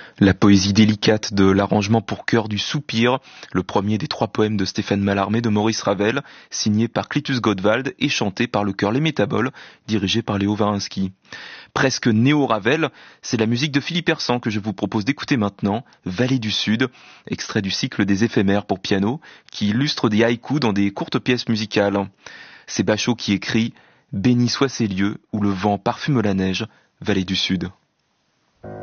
La poésie délicate de l'arrangement pour chœur du Soupir, le premier des 3 poèmes de Stéphane Mallarmé de Maurice Ravel, signé par Clitus Godwald et chanté par le chœur Les Métaboles, dirigé par Léo Varinsky. Presque néo-Ravel, c'est la musique de Philippe Hersant que je vous propose d'écouter maintenant, Vallée du Sud, extrait du cycle des éphémères pour piano, qui illustre des haïkus dans des courtes pièces musicales. C'est Bachot qui écrit « Béni soient ces lieux où le vent parfume la neige, Vallée du Sud ».